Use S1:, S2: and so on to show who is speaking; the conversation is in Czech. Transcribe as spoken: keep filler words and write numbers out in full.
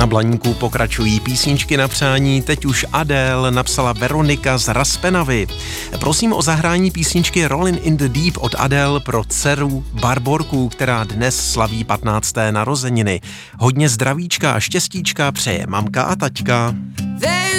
S1: Na Blaníku pokračují písničky na přání, teď už Adele, napsala Veronika z Raspenavy. Prosím o zahrání písničky Rollin' in the Deep od Adele pro dceru Barborku, která dnes slaví patnácté narozeniny. Hodně zdravíčka a štěstíčka přeje mamka a taťka.